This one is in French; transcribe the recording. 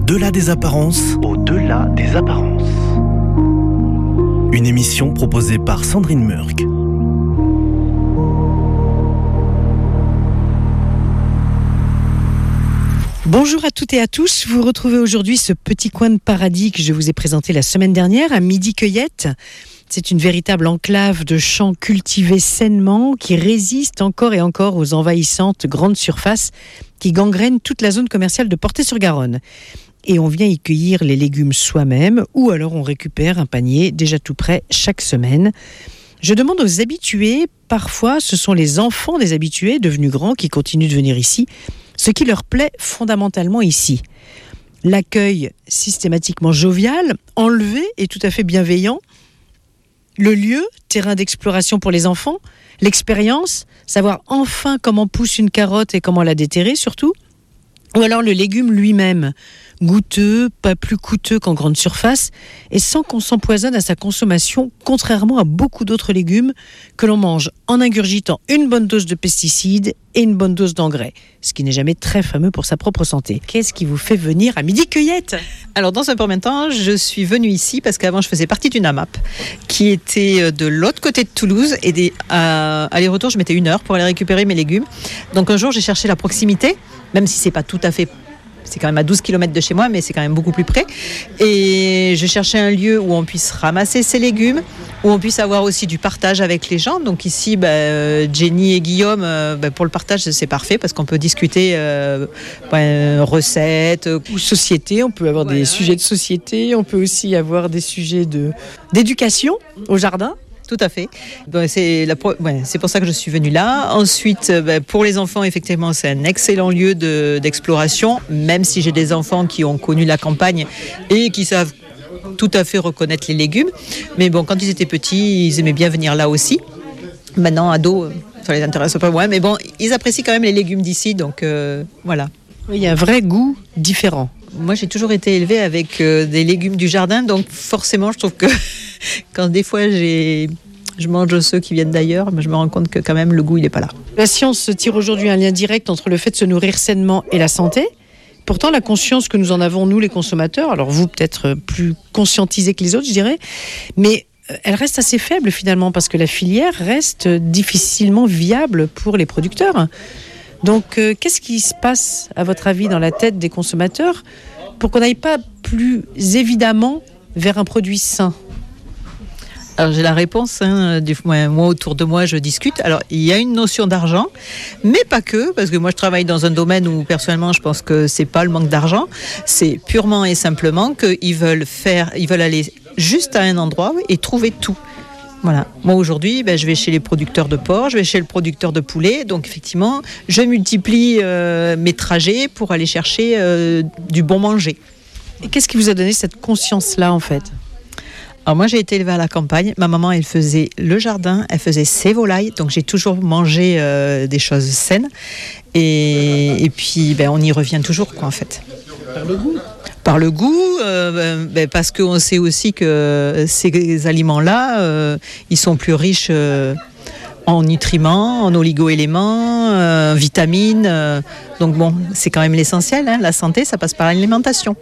Au-delà des apparences. Au-delà des apparences. Une émission proposée par Sandrine Murk. Bonjour à toutes et à tous, vous retrouvez aujourd'hui ce petit coin de paradis que je vous ai présenté la semaine dernière à Midi Cueillette. C'est une véritable enclave de champs cultivés sainement qui résiste encore et encore aux envahissantes grandes surfaces qui gangrènent toute la zone commerciale de Portet-sur-Garonne. Et on vient y cueillir les légumes soi-même ou alors on récupère un panier déjà tout prêt chaque semaine. Je demande aux habitués, parfois ce sont les enfants des habitués devenus grands qui continuent de venir ici, ce qui leur plaît fondamentalement ici. L'accueil systématiquement jovial, enlevé et tout à fait bienveillant. Le lieu, terrain d'exploration pour les enfants. L'expérience, savoir enfin comment pousse une carotte et comment la déterrer surtout. Ou alors le légume lui-même, goûteux, pas plus coûteux qu'en grande surface, et sans qu'on s'empoisonne à sa consommation, contrairement à beaucoup d'autres légumes que l'on mange en ingurgitant une bonne dose de pesticides et une bonne dose d'engrais, ce qui n'est jamais très fameux pour sa propre santé. Qu'est-ce qui vous fait venir à Midi Cueillette ? Alors dans un premier temps, je suis venue ici parce qu'avant je faisais partie d'une AMAP qui était de l'autre côté de Toulouse et aller-retour je mettais 1 heure pour aller récupérer mes légumes. Donc un jour j'ai cherché la proximité, même si c'est pas tout à fait, c'est quand même à 12 km de chez moi, mais c'est quand même beaucoup plus près. Et je cherchais un lieu où on puisse ramasser ces légumes, où on puisse avoir aussi du partage avec les gens. Donc ici, Jenny et Guillaume, pour le partage, c'est parfait parce qu'on peut discuter recettes. Ou société, on peut avoir des sujets de société, on peut aussi avoir des sujets d'éducation au jardin. Tout à fait. C'est pour ça que je suis venue là. Ensuite, pour les enfants, effectivement, c'est un excellent lieu d'exploration, même si j'ai des enfants qui ont connu la campagne et qui savent tout à fait reconnaître les légumes. Mais bon, quand ils étaient petits, ils aimaient bien venir là aussi. Maintenant, ados, ça les intéresse pas moins. Mais bon, ils apprécient quand même les légumes d'ici, donc voilà. Il y a un vrai goût différent. Moi, j'ai toujours été élevée avec des légumes du jardin, donc forcément, je trouve que quand des fois je mange ceux qui viennent d'ailleurs, je me rends compte que quand même le goût il n'est pas là. La science tire aujourd'hui un lien direct entre le fait de se nourrir sainement et la santé. Pourtant, la conscience que nous en avons, nous les consommateurs, alors vous peut-être plus conscientisés que les autres, je dirais, mais elle reste assez faible finalement parce que la filière reste difficilement viable pour les producteurs. Donc, qu'est-ce qui se passe, à votre avis, dans la tête des consommateurs pour qu'on n'aille pas plus évidemment vers un produit sain ? Alors j'ai la réponse, moi autour de moi je discute. Alors il y a une notion d'argent, mais pas que, parce que moi je travaille dans un domaine où personnellement je pense que c'est pas le manque d'argent, c'est purement et simplement qu'ils veulent aller juste à un endroit et trouver tout. Voilà. Moi aujourd'hui, je vais chez les producteurs de porc, je vais chez le producteur de poulet, donc effectivement je multiplie mes trajets pour aller chercher du bon manger. Et qu'est-ce qui vous a donné cette conscience-là en fait ? Alors moi j'ai été élevée à la campagne, ma maman elle faisait le jardin, elle faisait ses volailles, donc j'ai toujours mangé des choses saines et puis on y revient toujours quoi en fait. Par le goût, parce qu'on sait aussi que ces aliments-là, ils sont plus riches en nutriments, en oligo-éléments, vitamines, donc bon c'est quand même l'essentiel, la santé ça passe par l'alimentation.